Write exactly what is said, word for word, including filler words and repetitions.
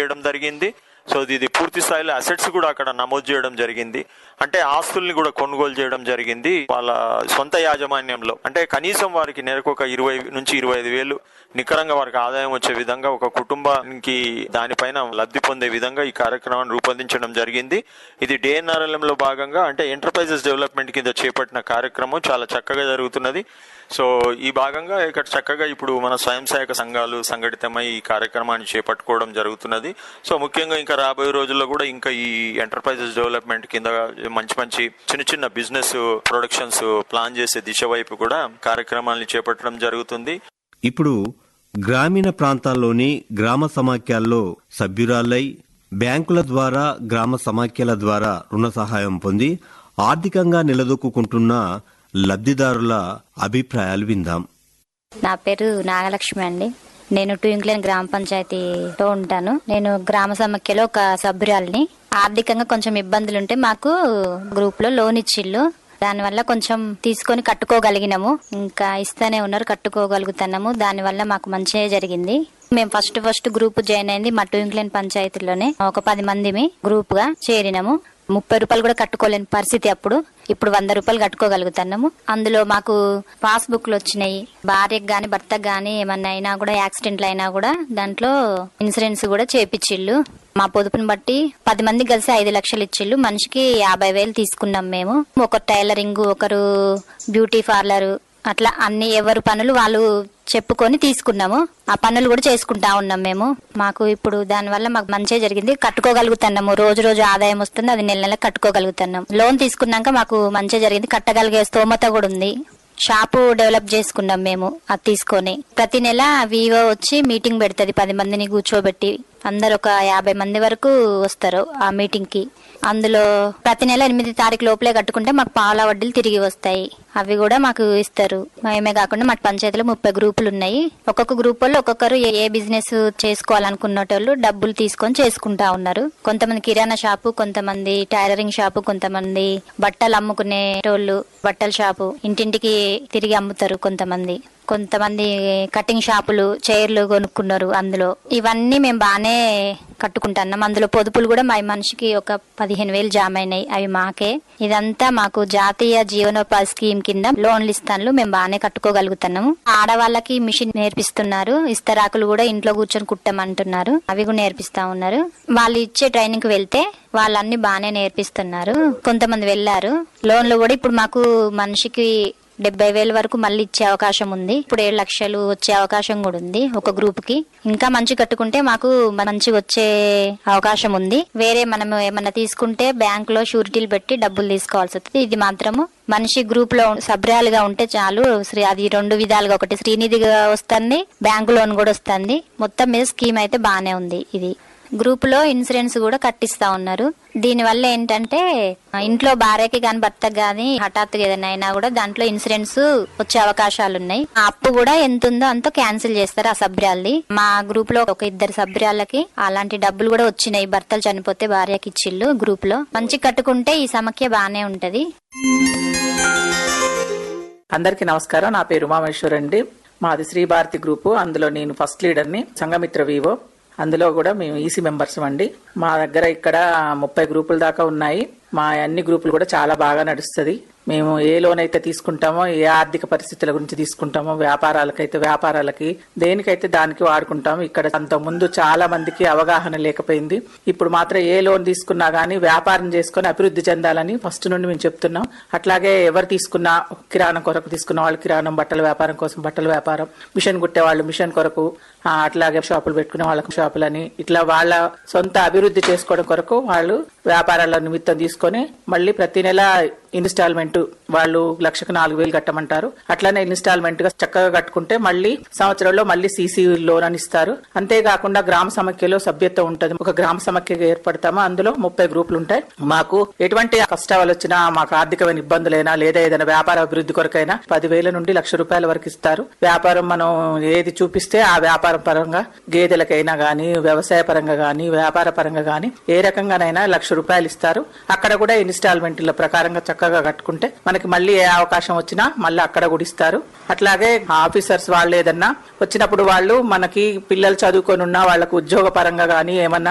చేయడం జరిగింది. సో ఇది పూర్తి స్థాయిలో అసెట్స్ కూడా అక్కడ నమోదు చేయడం జరిగింది. అంటే ఆస్తుల్ని కూడా కొనుగోలు చేయడం జరిగింది వాళ్ళ సొంత యాజమాన్యంలో. అంటే కనీసం వారికి నెలకు ఒక ఇరవై నుంచి ఇరవై ఐదు వేలు నికరంగా వారికి ఆదాయం వచ్చే విధంగా ఒక కుటుంబానికి దానిపైన లబ్ధి పొందే విధంగా ఈ కార్యక్రమాన్ని రూపొందించడం జరిగింది. ఇది డిఎన్ఆర్ఎల్ఎం లో భాగంగా అంటే ఎంటర్ప్రైజెస్ డెవలప్మెంట్ కింద చేపట్టిన కార్యక్రమం చాలా చక్కగా జరుగుతున్నది. సో ఈ భాగంగా ఇక్కడ చక్కగా ఇప్పుడు మన స్వయం సహాయక సంఘాలు సంఘటితమై ఈ కార్యక్రమాన్ని చేపట్టుకోవడం జరుగుతున్నది. సో ముఖ్యంగా ఇంకా రాబోయే రోజుల్లో కూడా ఇంకా ఈ ఎంటర్ప్రైజెస్ డెవలప్మెంట్ కింద మంచి మంచి చిన్న చిన్న బిజినెస్ ప్రొడక్షన్స్ ప్లాన్ చేసే దిశ వైపు కూడా కార్యక్రమాలను చేపట్టడం జరుగుతుంది. ఇప్పుడు గ్రామీణ ప్రాంతాల్లోని గ్రామ సమాఖ్యల్లో సభ్యురాలై బ్యాంకుల ద్వారా గ్రామ సమాఖ్యల ద్వారా రుణ సహాయం పొంది ఆర్థికంగా నిలదొక్కుంటున్న లబ్ధిదారుల అభిప్రాయాలు విందాం. నా పేరు నాగలక్ష్మి అండి. నేను ట్వింక్లేన్ గ్రామ పంచాయతీలో ఉంటాను. నేను గ్రామ సమాఖ్యలో ఒక సభ్యురాలిని. ఆర్థికంగా కొంచెం ఇబ్బందులుంటే మాకు గ్రూప్ లో లోన్ ఇచ్చిళ్ళు. దానివల్ల కొంచెం తీసుకొని కట్టుకోగలిగినాము. ఇంకా ఇస్తానే ఉన్నారు, కట్టుకోగలుగుతున్నాము. దానివల్ల మాకు మంచిగా జరిగింది. మేము ఫస్ట్ ఫస్ట్ గ్రూప్ జాయిన్ అయింది మా ట్వింక్లేన్ పంచాయతీలోనే. ఒక పది మందిమి గ్రూప్ గా చేరినాము. ముప్పై రూపాయలు కూడా కట్టుకోలేని పరిస్థితి అప్పుడు. ఇప్పుడు వంద రూపాయలు కట్టుకోగలుగుతున్నాము. అందులో మాకు పాస్ బుక్లు వచ్చినాయి. భార్యకు గాని భర్తకు గాని ఏమన్నా అయినా కూడా యాక్సిడెంట్లు అయినా కూడా దాంట్లో ఇన్సూరెన్స్ కూడా చేపిచ్చిళ్ళు. మా పొదుపుని బట్టి పది మంది కలిసి ఐదు లక్షలు ఇచ్చిళ్ళు. మనిషికి యాభై వేలు తీసుకున్నాం మేము. ఒకరు టైలరింగ్, ఒకరు బ్యూటీ పార్లర్, అట్లా అన్ని ఎవరు పనులు వాళ్ళు చెప్పుకొని తీసుకున్నాము. ఆ పనులు కూడా చేసుకుంటా ఉన్నాం మేము. మాకు ఇప్పుడు దాని వల్ల మాకు మంచిగా జరిగింది. కట్టుకోగలుగుతున్నాము. రోజు రోజు ఆదాయం వస్తుంది. అది నెల నెల కట్టుకోగలుగుతున్నాం. లోన్ తీసుకున్నాక మాకు మంచిగా జరిగింది. కట్టగలిగే స్తోమత కూడా ఉంది. షాపు డెవలప్ చేసుకున్నాం మేము అది తీసుకొని. ప్రతి నెల వివో వచ్చి మీటింగ్ పెడుతుంది. పది మందిని కూర్చోబెట్టి అందరు ఒక యాభై మంది వరకు వస్తారు ఆ మీటింగ్ కి. అందులో ప్రతి నెల ఎనిమిది తారీఖు లోపలే కట్టుకుంటే మాకు పాల వడ్డీలు తిరిగి వస్తాయి. అవి కూడా మాకు ఇస్తారు. మేమే కాకుండా మాకు పంచాయతీలో ముప్పై గ్రూపులు ఉన్నాయి. ఒక్కొక్క గ్రూప్ వాళ్ళు ఒక్కొక్కరు ఏ బిజినెస్ చేసుకోవాలనుకున్నటోళ్ళు డబ్బులు తీసుకొని చేసుకుంటా ఉన్నారు. కొంతమంది కిరాణా షాపు, కొంతమంది టైలరింగ్ షాపు, కొంతమంది బట్టలు అమ్ముకునేటోళ్ళు బట్టల షాపు, ఇంటింటికి తిరిగి అమ్ముతారు కొంతమంది. కొంతమంది కటింగ్ షాపులు, చైర్లు కొనుక్కున్నారు. అందులో ఇవన్నీ మేము బాగానే కట్టుకుంటున్నాం. అందులో పొదుపులు కూడా మా మనిషికి ఒక పదిహేను వేలు జామ అయినాయి. అవి మాకే. ఇదంతా మాకు జాతీయ జీవనోపాధి స్కీమ్ కింద లోన్లు ఇస్తాను. మేము బాగానే కట్టుకోగలుగుతున్నాము. ఆడవాళ్ళకి మిషన్ నేర్పిస్తున్నారు. ఇస్తరాకులు కూడా ఇంట్లో కూర్చొని కుట్టమంటున్నారు. అవి కూడా నేర్పిస్తా ఉన్నారు. వాళ్ళు ఇచ్చే ట్రైనింగ్ కి వెళ్తే వాళ్ళన్ని బాగానే నేర్పిస్తున్నారు. కొంతమంది వెళ్లారు. లోన్లు కూడా ఇప్పుడు మాకు మనిషికి డెబ్బై వేల వరకు మళ్ళీ ఇచ్చే అవకాశం ఉంది. ఇప్పుడు ఏడు లక్షలు వచ్చే అవకాశం కూడా ఉంది ఒక గ్రూప్ కి. ఇంకా మంచి కట్టుకుంటే మాకు మంచిగా వచ్చే అవకాశం ఉంది. వేరే మనం ఏమన్నా తీసుకుంటే బ్యాంక్ లో షూరిటీలు పెట్టి డబ్బులు తీసుకోవాల్సి వస్తుంది. ఇది మాత్రము మనిషి గ్రూప్ లో సభ్యురాలుగా ఉంటే చాలు. అది రెండు విధాలుగా, ఒకటి శ్రీనిధిగా వస్తుంది, బ్యాంకు లోన్ కూడా వస్తుంది. మొత్తం మీద స్కీమ్ అయితే బానే ఉంది. ఇది గ్రూప్ లో ఇన్సూరెన్స్ కూడా కట్టిస్తా ఉన్నారు. దీని వల్ల ఏంటంటే ఇంట్లో భార్యకి గాని భర్తకి గాని హఠాత్తుగా ఏదైనా అయినా కూడా దాంట్లో ఇన్సూరెన్స్ వచ్చే అవకాశాలు ఉన్నాయి. ఆ అప్పు కూడా ఎంత ఉందో అంత క్యాన్సిల్ చేస్తారు ఆ సభ్యురాలది. మా గ్రూప్ లో ఒక ఇద్దరు సభ్యురాలకి అలాంటి డబ్బులు కూడా వచ్చినాయి. భర్తలు చనిపోతే భార్యకి ఇచ్చిళ్ళు. గ్రూప్ లో మంచి కట్టుకుంటే ఈ సమాఖ్య బానే ఉంటది. అందరికి నమస్కారం. నా పేరు ఉమామేశ్వర్ అండి. మాది శ్రీ భారతి గ్రూప్. అందులో నేను ఫస్ట్ లీడర్ ని. సంఘమిత్ర వివో. అందులో కూడా మేము ఈసీ మెంబర్స్ అండి. మా దగ్గర ఇక్కడ ముప్పై గ్రూపుల దాకా ఉన్నాయి. మా అన్ని గ్రూపులు కూడా చాలా బాగా నడుస్తుంది. మేము ఏ లోన్ అయితే తీసుకుంటామో, ఏ ఆర్థిక పరిస్థితుల గురించి తీసుకుంటామో, వ్యాపారాలకైతే వ్యాపారాలకి, దేనికైతే దానికి వాడుకుంటాము. ఇక్కడ అంత ముందు చాలా మందికి అవగాహన లేకపోయింది. ఇప్పుడు మాత్రం ఏ లోన్ తీసుకున్నా గానీ వ్యాపారం చేసుకుని అభివృద్ధి చెందాలని ఫస్ట్ నుండి మేము చెప్తున్నాం. అట్లాగే ఎవరు తీసుకున్నా, కిరాణం కొరకు తీసుకున్న వాళ్ళు కిరాణం, బట్టల వ్యాపారం కోసం బట్టల వ్యాపారం, మిషన్ కుట్టే వాళ్ళు మిషన్ కొరకు, అట్లాగే షాపులు పెట్టుకునే వాళ్ళకి షాపులని, ఇట్లా వాళ్ళ సొంత అభివృద్ధి చేసుకోవడం కొరకు వాళ్ళు వ్యాపారాల నిమిత్తం తీసుకొని మళ్ళీ ప్రతి నెల ఇన్స్టాల్మెంట్ వాళ్ళు లక్షకు నాలుగు వేలు కట్టమంటారు. అట్లానే ఇన్స్టాల్మెంట్ గా చక్కగా కట్టుకుంటే మళ్ళీ సంవత్సరంలో మళ్ళీ సీసీ లోన్ అని ఇస్తారు. అంతేకాకుండా గ్రామ సమాఖ్యలో సభ్యత్వం ఉంటది. ఒక గ్రామ సమాఖ్యగా ఏర్పడతామో అందులో ముప్పై గ్రూపులు ఉంటాయి. మాకు ఎటువంటి కష్టాలు వచ్చినా, మాకు ఆర్థికమైన ఇబ్బందులైనా లేదా ఏదైనా వ్యాపార అభివృద్ధి కొరకైనా పదివేల నుండి లక్ష రూపాయల వరకు ఇస్తారు. వ్యాపారం మనం ఏది చూపిస్తే ఆ వ్యాపారం పరంగా, గేదెలకైనా గానీ, వ్యవసాయ పరంగా గానీ, వ్యాపార పరంగా గానీ ఏ రకంగానైనా లక్ష రూపాయలు ఇస్తారు. అక్కడ కూడా ఇన్స్టాల్మెంట్ల ప్రకారంగా చక్కగా కట్టుకుంటే మనకి మళ్ళీ ఏ అవకాశం వచ్చినా మళ్ళీ అక్కడ కూడా ఇస్తారు. అట్లాగే ఆఫీసర్స్ వాళ్ళు ఏదన్నా వచ్చినప్పుడు వాళ్ళు మనకి పిల్లలు చదువుకొని ఉన్నా వాళ్ళకు ఉద్యోగ పరంగా గానీ ఏమన్నా